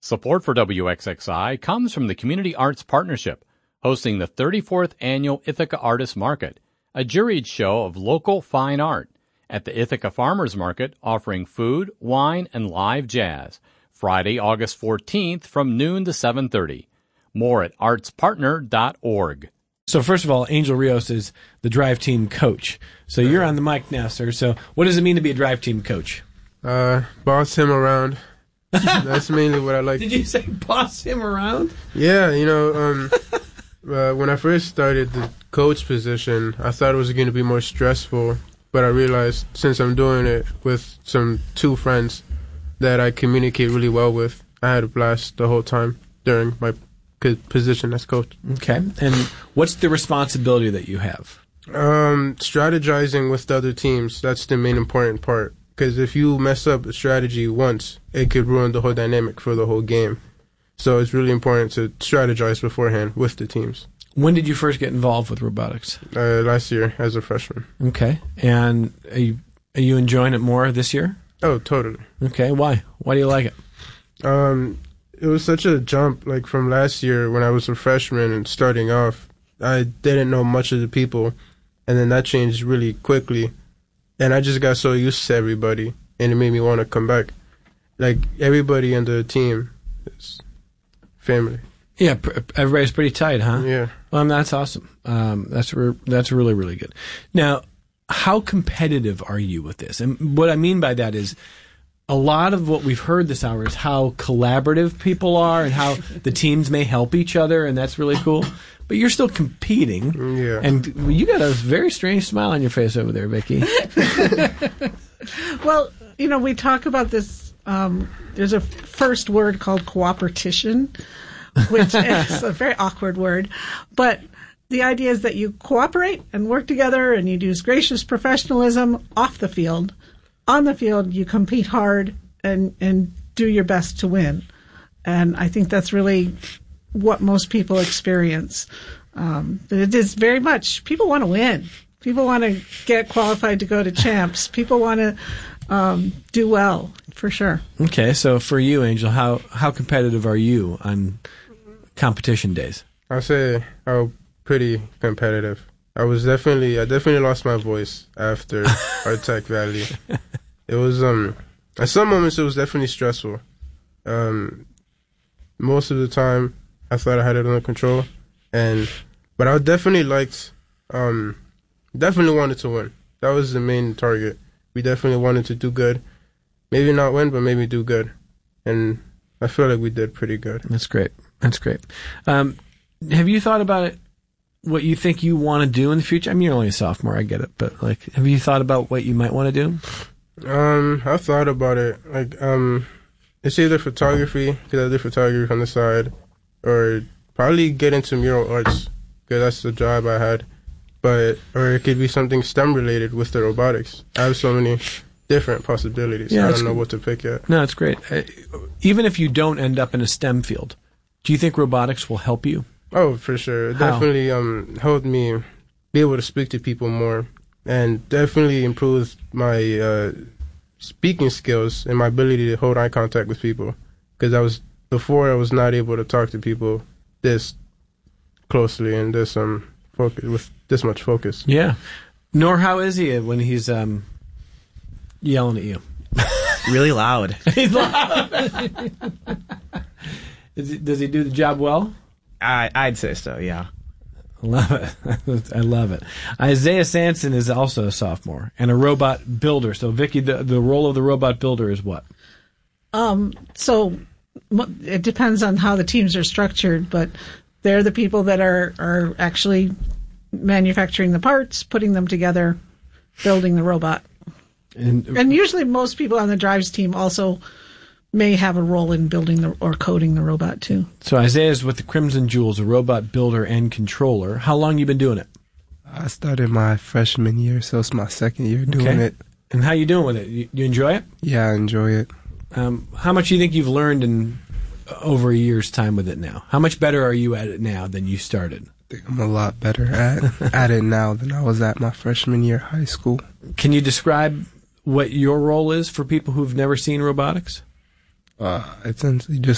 Support for WXXI comes from the Community Arts Partnership, hosting the 34th Annual Ithaca Artists Market, a juried show of local fine art, at the Ithaca Farmers Market offering food, wine, and live jazz, Friday, August 14th from noon to 7:30. More at artspartner.org. So first of all, Angel Rios is the drive team coach. So you're on the mic now, sir. So what does it mean to be a drive team coach? Boss him around. That's mainly what I like. Did you say boss him around? Yeah, when I first started the coach position, I thought it was going to be more stressful, but I realized since I'm doing it with two friends that I communicate really well with, I had a blast the whole time during my position as coach. Okay. And what's the responsibility that you have? Strategizing with the other teams. That's the main important part. Because if you mess up a strategy once, it could ruin the whole dynamic for the whole game. So it's really important to strategize beforehand with the teams. When did you first get involved with robotics? Last year as a freshman. Okay. And are you enjoying it more this year? Oh, totally. Okay. Why? Why do you like it? It was such a jump, like from last year when I was a freshman and starting off. I didn't know much of the people, and then that changed really quickly. And I just got so used to everybody, and it made me want to come back. Like, everybody on the team is family. Yeah, everybody's pretty tight, huh? Yeah. Well, that's awesome. That's really, really good. Now, how competitive are you with this? And what I mean by that is, a lot of what we've heard this hour is how collaborative people are and how the teams may help each other, and that's really cool. But you're still competing. Yeah. And you got a very strange smile on your face over there, Vicki. Well, we talk about this. There's a first word called cooperation, which is a very awkward word. But the idea is that you cooperate and work together and you use gracious professionalism off the field. On the field, you compete hard and do your best to win. And I think that's really what most people experience. It is very much, people want to win. People want to get qualified to go to champs. People want to do well, for sure. Okay, so for you, Angel, how competitive are you on competition days? I'll say I'm pretty competitive. I definitely lost my voice after our Tech Valley. It was, at some moments it was definitely stressful. Most of the time I thought I had it under control, but I definitely definitely wanted to win. That was the main target. We definitely wanted to do good. Maybe not win, but maybe do good. And I feel like we did pretty good. That's great. Have you thought about it, what you think you want to do in the future? I mean, you're only a sophomore, I get it, but have you thought about what you might want to do? I've thought about it. It's either photography, because I do photography on the side, or probably get into mural arts, because that's the job I had. Or it could be something STEM related with the robotics. I have so many different possibilities. Yeah, I don't know what to pick yet. No, it's great. Even if you don't end up in a STEM field, do you think robotics will help you? Oh, for sure. It definitely helped me be able to speak to people more, and definitely improved my speaking skills and my ability to hold eye contact with people. Because before I was not able to talk to people this closely and this focus, with this much focus. Yeah. Nor how is he when he's yelling at you? Really loud. He's loud. Does he do the job well? I'd say so, yeah. I love it. Isaiah Sanson is also a sophomore and a robot builder. So, Vicki, the role of the robot builder is what? So it depends on how the teams are structured, but they're the people that are actually manufacturing the parts, putting them together, building the robot. And usually most people on the drives team also may have a role in building or coding the robot too. So Isaiah's with the Crimson Jewels, a robot builder and controller. How long you been doing it? I started my freshman year, so it's my second year doing it. And how you doing with it? You enjoy it? Yeah, I enjoy it. How much do you think you've learned in over a year's time with it now? How much better are you at it now than you started? I think I'm a lot better at it now than I was at my freshman year of high school. Can you describe what your role is for people who've never seen robotics? Essentially just